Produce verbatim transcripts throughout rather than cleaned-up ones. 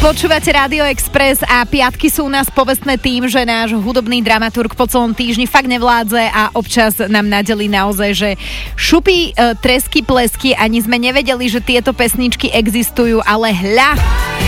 Počúvate Rádio Express a piatky sú u nás povestné tým, že náš hudobný dramaturg po celom týždni fakt nevládze a občas nám nadelí naozaj, že šupy, e, tresky, plesky, ani sme nevedeli, že tieto pesničky existujú, ale hľa.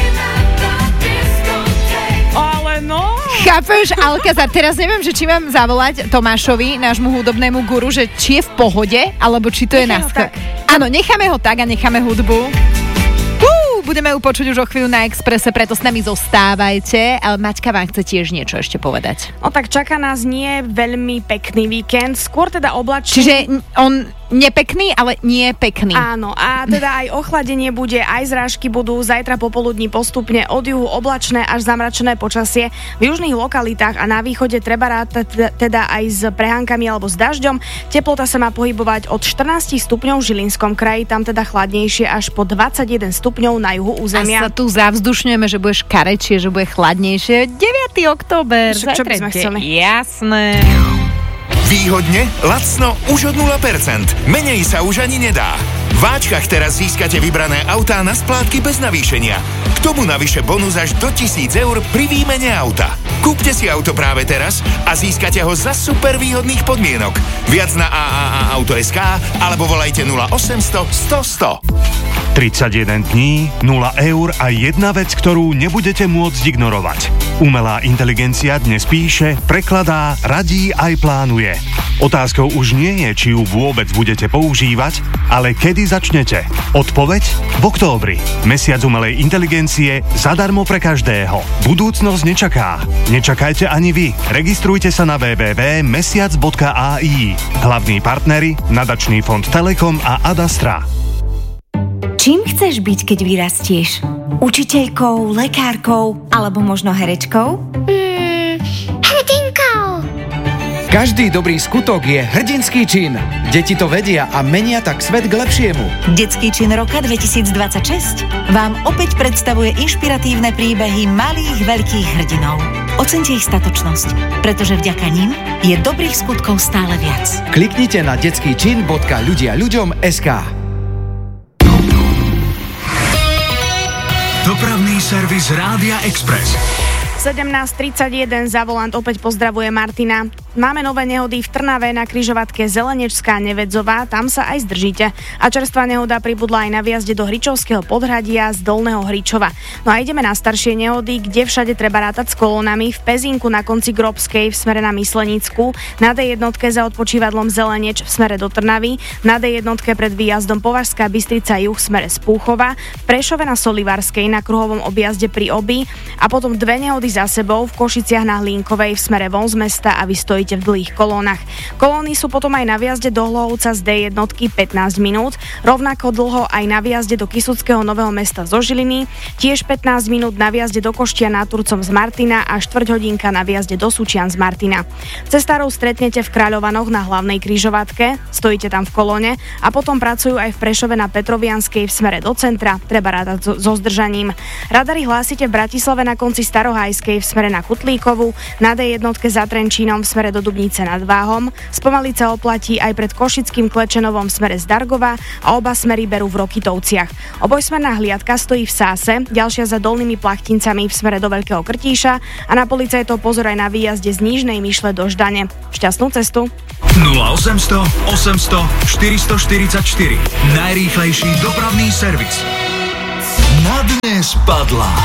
Ale no. Chápeš, Alcazar, teraz neviem, že či mám zavolať Tomášovi, nášmu hudobnému guru, že či je v pohode, alebo či to je na skok. Áno, necháme ho tak a necháme hudbu. Budeme ju počuť už o chvíľu na Expresse, preto s nami zostávajte. Ale Maťka vám chce tiež niečo ešte povedať. No tak čaká nás nie veľmi pekný víkend, skôr teda oblačný. Čiže on nepekný, ale nie pekný. Áno, a teda aj ochladenie bude, aj zrážky budú zajtra popoludní postupne od juhu oblačné až zamračené počasie. V južných lokalitách a na východe treba rátať teda aj s prehánkami alebo s dažďom. Teplota sa má pohybovať od štrnásť stupňov v Žilinskom kraji, tam teda chladnejšie až po dvadsaťjeden stupňov na juhu územia. A sa tu zavzdušňujeme, že budeš karečie, že bude chladnejšie. deviateho október. Však čo by sme chceli? Jasné. Výhodne, lacno už od nula percent. Menej sa už ani nedá. V Váčkach teraz získate vybrané autá na splátky bez navýšenia. K tomu navyše bonus až do tisíc eur pri výmene auta. Kúpte si auto práve teraz a získate ho za super výhodných podmienok. Viac na a a a auto bodka es ká alebo volajte nula osemsto sto sto. tridsaťjeden dní, nula eur a jedna vec, ktorú nebudete môcť ignorovať. Umelá inteligencia dnes píše, prekladá, radí aj plánuje. Otázkou už nie je, či ju vôbec budete používať, ale kedy začnete. Odpoveď? V októbri. Mesiac umelej inteligencie zadarmo pre každého. Budúcnosť nečaká. Nečakajte ani vy. Registrujte sa na w w w bodka mesiac bodka a i. Hlavní partneri Nadačný fond Telekom a Adastra. Čím chceš byť, keď vyrastieš? Učiteľkou, lekárkou alebo možno herečkou? Hmm, hrdinkou. Každý dobrý skutok je hrdinský čin. Deti to vedia a menia tak svet k lepšiemu. Detský čin roka dvetisícdvadsaťšesť vám opäť predstavuje inšpiratívne príbehy malých veľkých hrdinov. Oceňte ich statočnosť, pretože vďaka nim je dobrých skutkov stále viac. Kliknite na detský čin bodka ľudia ľuďom bodka es ká. Dopravný servis Rádia Express. sedemnásť tridsaťjeden za volant opäť pozdravuje Martina. Máme nové nehody v Trnave na križovatke Zelenečská Nevedzová, tam sa aj zdržíte. A čerstvá nehoda pribudla aj na výjazde do Hričovského podhradia z Dolného Hričova. No a ideme na staršie nehody, kde všade treba rátať s kolónami. V Pezinku na konci Grobskej v smere na Myslenickú, na dé jedna za odpočívadlom Zeleneč v smere do Trnavy, na dé jedna pred výjazdom Považská Bystrica juh v smere z Púchova, v Prešove na Solivarskej na kruhovom objazde pri Obi a potom dve nehody za sebou v Košiciach na Hlínkovej v smere von z mesta a vy stojíte v dlhých kolónach. Kolóny sú potom aj na výjazde do Hlohovca z dé jedna pätnásť minút, rovnako dlho aj na výjazde do Kysuckého Nového Mesta zo Žiliny, tiež pätnásť minút na výjazde do Koštia nad Turcom z Martina a štvrť hodinka na výjazde do Sučian z Martina. Cestárov stretnete v Kráľovanoch na hlavnej križovatke, stojíte tam v kolóne a potom pracujú aj v Prešove na Petrovianskej v smere do centra, treba rátať so, so zdržaním. Radary hlásite v Bratislave na konci Starohajskej v smere na Kutlíkovu, na dé jedna za Trenčínom v smere do Dubnice nad Váhom, spomaliť sa oplatí aj pred Košickým Klečenovom v smere z Dargova a oba smery berú v Rokytovciach. Obojsmerná hliadka stojí v Sáse, ďalšia za Dolnými Plachtincami v smere do Veľkého Krtíša a na policajtov pozor aj na výjazde z Nížnej Myšle do Ždane. Šťastnú cestu. nula osemsto osemsto štyristoštyridsaťštyri. Najrýchlejší dopravný servis. Na dnes padla